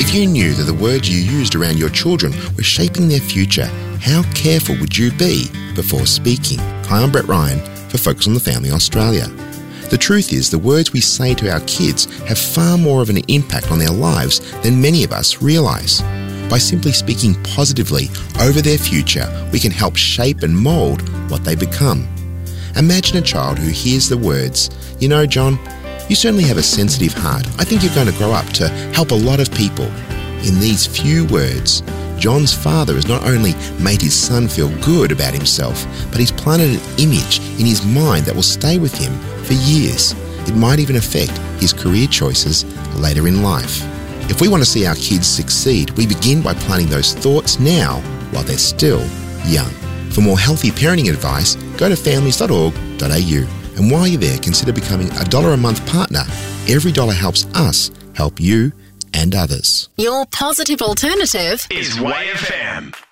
If you knew that the words you used around your children were shaping their future, how careful would you be before speaking? Hi, I'm Brett Ryan for Focus on the Family Australia. The truth is, the words we say to our kids have far more of an impact on their lives than many of us realise. By simply speaking positively over their future, we can help shape and mould what they become. Imagine a child who hears the words, "You know, John, you certainly have a sensitive heart. I think you're going to grow up to help a lot of people." In these few words, John's father has not only made his son feel good about himself, but he's planted an image in his mind that will stay with him for years. It might even affect his career choices later in life. If we want to see our kids succeed, we begin by planting those thoughts now while they're still young. For more healthy parenting advice, go to families.org.au. And while you're there, consider becoming a $1 a month partner. Every dollar helps us help you and others. Your positive alternative is YFM.